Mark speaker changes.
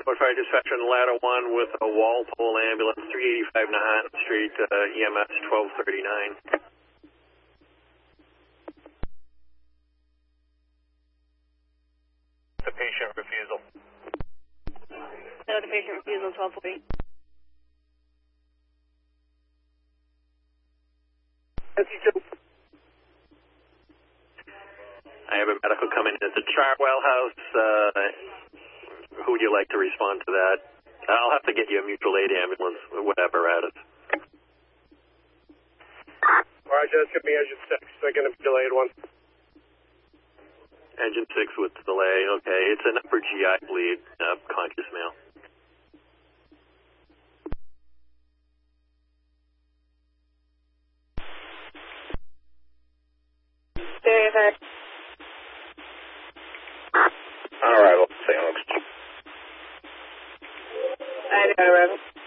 Speaker 1: Fort Fire Dispatch on Ladder 1 with a Walpole ambulance, 385 Nahat Street, EMS 1239.
Speaker 2: The patient refusal.
Speaker 3: No, the patient refusal 1240.
Speaker 1: I have a medical coming in at the Chartwell House. Who would you like to respond to that? I'll have to get you a mutual aid ambulance, whatever, at it.
Speaker 4: Roger, that's going to be engine 6. They're going to be delayed one.
Speaker 1: Engine 6 with delay, okay. It's an upper GI bleed, conscious male.
Speaker 2: All right, let's see.
Speaker 3: I know, Reverend.